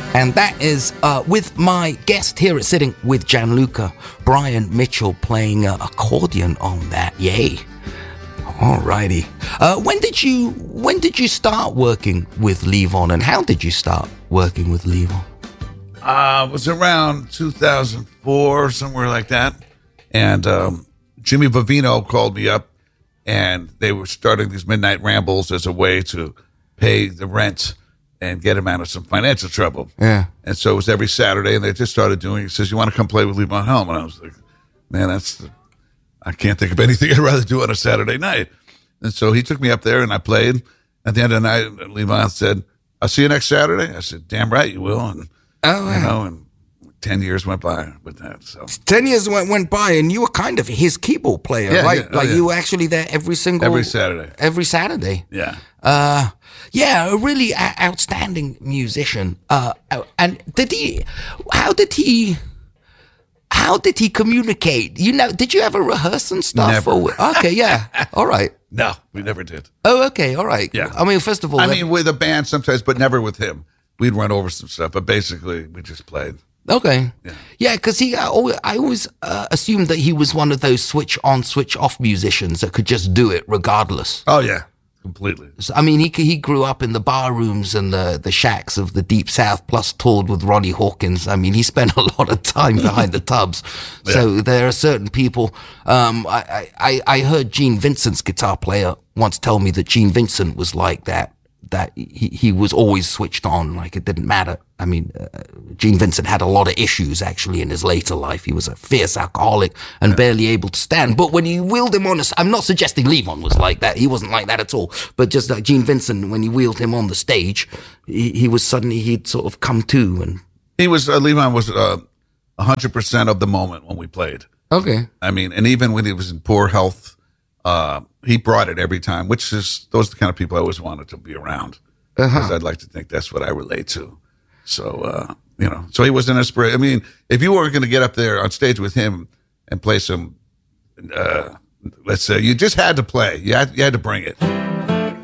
And that is with my guest here at Sitting with Gianluca, Brian Mitchell, playing accordion on that. Yay. Alrighty. When did you start working with Levon, and how did you start working with Levon? It was around 2004, somewhere like that. And Jimmy Vivino called me up, and they were starting these midnight rambles as a way to pay the rent and get him out of some financial trouble. Yeah. And so it was every Saturday, and they just started doing it. He says, "You want to come play with Levon Helm?" And I was like, man, I can't think of anything I'd rather do on a Saturday night. And so he took me up there, and I played. At the end of the night, Levon said, "I'll see you next Saturday." I said, "Damn right you will." And, and 10 years went by with that. So 10 years went by, and you were kind of his keyboard player, right? You were actually there every Saturday. Every Saturday. Yeah. A really outstanding musician. And how did he communicate? Did you ever rehearse and stuff? Never. Okay, yeah. All right. No, we never did. Oh, okay. All right. Yeah. I mean, first of all, with a band sometimes, but never with him. We'd run over some stuff, but basically we just played. Okay. Yeah, because I always assumed that he was one of those switch on, switch off musicians that could just do it regardless. Oh, yeah. Completely. So, I mean, he grew up in the bar rooms and the shacks of the Deep South, plus toured with Ronnie Hawkins. I mean, he spent a lot of time behind the tubs. Yeah. So there are certain people. I heard Gene Vincent's guitar player once tell me that Gene Vincent was like that. That he was always switched on, like it didn't matter. I mean, Gene Vincent had a lot of issues actually in his later life. He was a fierce alcoholic and barely able to stand. But when you wheeled him on, I'm not suggesting Levon was like that. He wasn't like that at all. But just like Gene Vincent, when you wheeled him on the stage, he'd sort of come to. And Levon was 100% of the moment when we played. Okay. I mean, and even when he was in poor health, he brought it every time, those are the kind of people I always wanted to be around. Because I'd like to think that's what I relate to. So, so he was an inspiration. I mean, if you were going to get up there on stage with him and play some, let's say, you just had to play. You had to bring it.